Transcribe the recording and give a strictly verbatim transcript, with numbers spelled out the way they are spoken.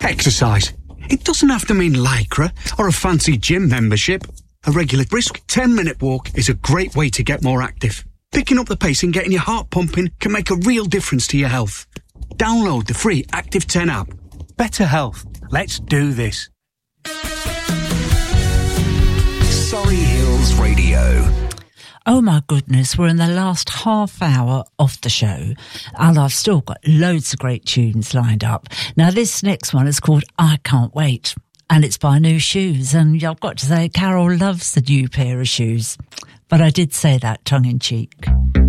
Exercise. It doesn't have to mean Lycra or a fancy gym membership. A regular brisk ten-minute walk is a great way to get more active. Picking up the pace and getting your heart pumping can make a real difference to your health. Download the free Active ten app. Better health. Let's do this. Surrey Hills Radio. Oh my goodness, we're in the last half hour of the show and I've still got loads of great tunes lined up. Now this next one is called I Can't Wait and it's by New Shoes, and I've got to say Carol loves the new pair of shoes, but I did say that tongue in cheek.